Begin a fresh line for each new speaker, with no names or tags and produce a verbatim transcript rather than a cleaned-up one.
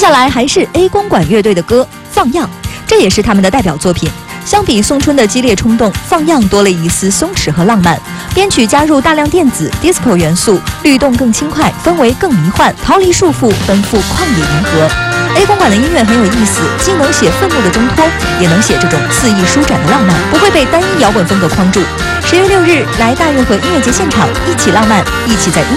下来还是 A 公馆乐队的歌《放漾》，这也是他们的代表作品。相比宋春的激烈冲动，《放漾》多了一丝松弛和浪漫，编曲加入大量电子、disco 元素，律动更轻快，氛围更迷幻，逃离束缚，奔赴旷野银河。A 公馆的音乐很有意思，既能写愤怒的挣脱，也能写这种肆意舒展的浪漫，不会被单一摇滚风格框住。十月六日来大运河音乐节现场，一起浪漫，一起在音